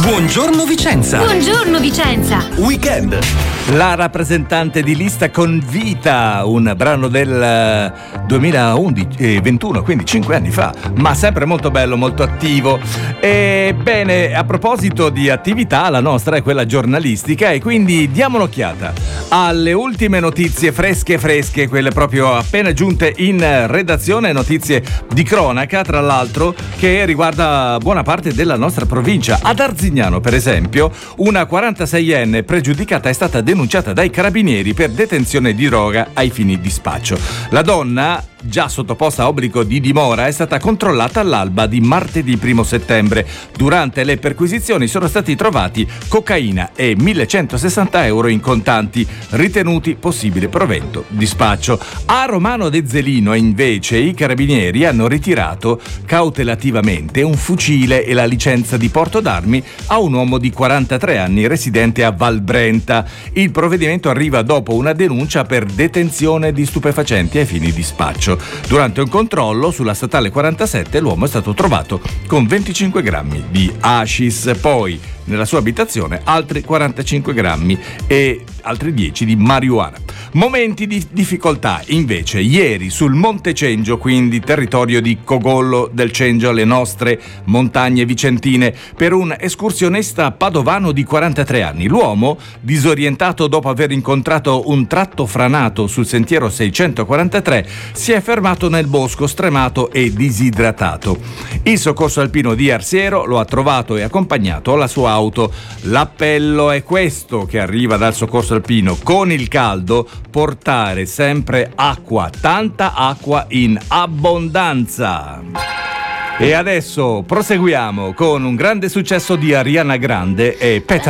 Buongiorno Vicenza. Buongiorno Vicenza. Weekend. La rappresentante di lista con Vita, un brano del 2021, quindi 5 anni fa, ma sempre molto bello, molto attivo. E bene, a proposito di attività, la nostra è quella giornalistica e quindi diamo un'occhiata alle ultime notizie fresche, quelle proprio appena giunte in redazione, notizie di cronaca, tra l'altro, che riguarda buona parte della nostra provincia. Ad Arzignano, per esempio, una 46enne pregiudicata è stata denunciata dai carabinieri per detenzione di droga ai fini di spaccio. La donna, già sottoposta a obbligo di dimora, è stata controllata all'alba di martedì 1 settembre. Durante le perquisizioni sono stati trovati cocaina e 1.160 euro in contanti, ritenuti possibile provento di spaccio. A Romano de Zelino, invece, i carabinieri hanno ritirato cautelativamente un fucile e la licenza di porto d'armi a un uomo di 43 anni residente a Valbrenta. Il provvedimento arriva dopo una denuncia per detenzione di stupefacenti ai fini di spaccio. Durante un controllo sulla statale 47 l'uomo è stato trovato con 25 grammi di hashish, poi nella sua abitazione altri 45 grammi e altri 10 di marijuana. Momenti di difficoltà invece ieri sul Monte Cengio, quindi territorio di Cogollo del Cengio, le nostre montagne vicentine, per un escursionista padovano di 43 anni. L'uomo, disorientato dopo aver incontrato un tratto franato sul sentiero 643, si è fermato nel bosco stremato e disidratato. Il soccorso alpino di Arsiero lo ha trovato e accompagnato alla sua auto. L'appello è questo che arriva dal soccorso alpino: con il caldo portare sempre acqua, tanta acqua in abbondanza. E adesso proseguiamo con un grande successo di Ariana Grande e Peta.